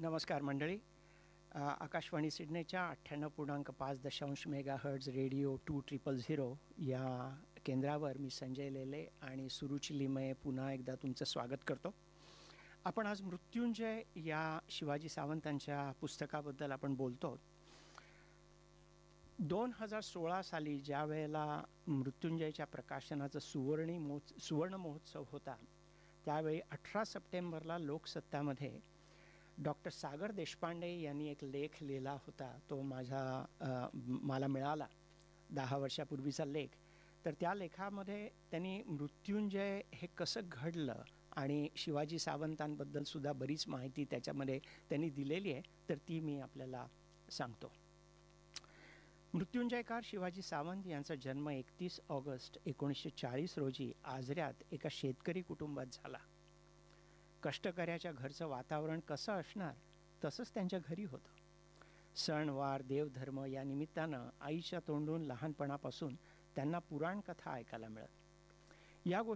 नमस्कार मंडळी. Akashvani सिडनीच्या 98.5 megahertz radio 2000 या केंद्रावर मी संजय लेले आणि सुरुची लिमये पुन्हा एकदा तुमचं स्वागत करतो. आपण आज मृत्युंजय या शिवाजी सावंतांच्या पुस्तकाबद्दल आपण बोलतो. 2016 साली ज्या वेळेला मृत्युंजयच्या प्रकाशनाचा सुवर्ण महोत्सव होता, त्यावेळी 18 सप्टेंबरला लोकसत्तामध्ये डॉक्टर सागर देशपांडे यांनी एक लेख लिहिला होता. तो मला मिळाला 10 वर्षापूर्वीचा लेख. तर त्या लेखामध्ये त्यांनी मृत्युंजय हे कसं घडलं आणि शिवाजी सावंतांबद्दल सुद्धा बरीच माहिती त्याच्यामध्ये त्यांनी दिलेली आहे, तर ती मी आपल्याला सांगतो. मृत्युंजयकार शिवाजी सावंत यांचा जन्म 31 ऑगस्ट 1940 रोजी आजऱ्यात एका शेतकरी कुटुंबात झाला. कष्टकऱ्याच्या घरचं वातावरण कसं असणार तसंच त्यांच्या घरी होतं. सणवार, देवधर्म या निमित्तानं आईच्या तोंडून लहानपणापासून त्यांना पुराणकथा ऐकायला मिळत. या